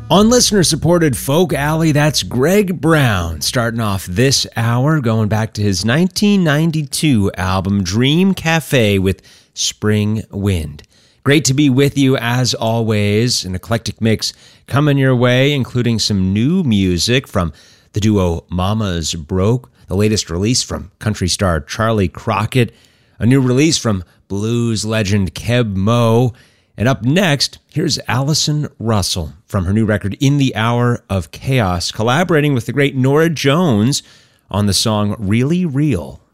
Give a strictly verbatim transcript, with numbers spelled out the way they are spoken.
On listener-supported Folk Alley, that's Greg Brown, starting off this hour, going back to his nineteen ninety-two album, Dream Cafe, with Spring Wind. Great to be with you, as always. An eclectic mix coming your way, including some new music from the duo Mamas Broke, the latest release from country star Charlie Crockett, a new release from blues legend Keb Mo, and up next, here's Allison Russell from her new record, In the Hour of Chaos, collaborating with the great Norah Jones on the song Really Real.